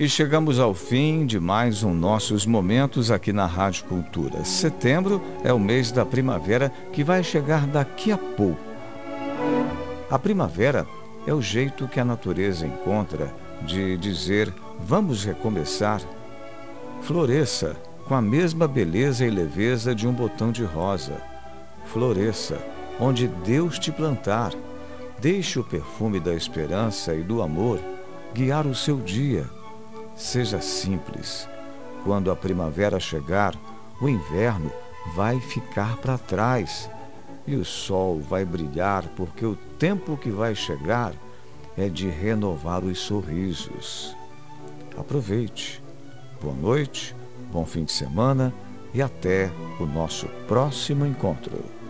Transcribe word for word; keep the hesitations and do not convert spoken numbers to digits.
E chegamos ao fim de mais um Nossos Momentos aqui na Rádio Cultura. Setembro é o mês da primavera que vai chegar daqui a pouco. A primavera é o jeito que a natureza encontra de dizer vamos recomeçar. Floresça com a mesma beleza e leveza de um botão de rosa. Floresça onde Deus te plantar. Deixe o perfume da esperança e do amor guiar o seu dia. Seja simples. Quando a primavera chegar, o inverno vai ficar para trás e o sol vai brilhar, porque o tempo que vai chegar é de renovar os sorrisos. Aproveite. Boa noite, bom fim de semana e até o nosso próximo encontro.